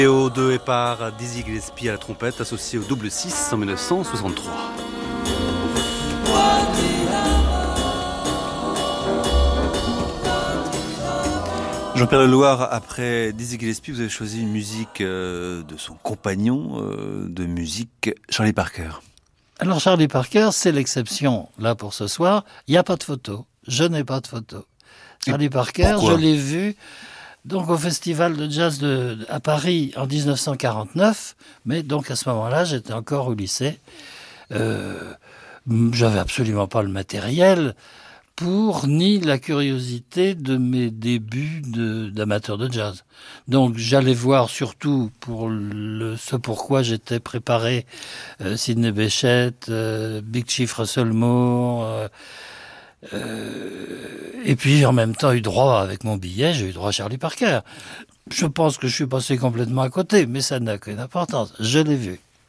Léo de et par Dizzy Gillespie à la trompette, associé au double 6 en 1963. Jean-Pierre Leloir, après Dizzy Gillespie, vous avez choisi une musique de son compagnon de musique, Charlie Parker. Alors Charlie Parker, c'est l'exception là pour ce soir. Il n'y a pas de photo. Je n'ai pas de photo. Charlie Parker, pourquoi ? Je l'ai vu donc au festival de jazz à Paris en 1949. Mais donc à ce moment-là, j'étais encore au lycée. J'avais absolument pas le matériel ni la curiosité de mes débuts d'amateur de jazz. Donc j'allais voir surtout pour ce pourquoi j'étais préparé Sidney Bechet, Big Chief Russell Moore, et puis en même temps eu droit avec mon billet, j'ai eu droit à Charlie Parker. Je pense que je suis passé complètement à côté, mais ça n'a aucune importance. Je l'ai vu.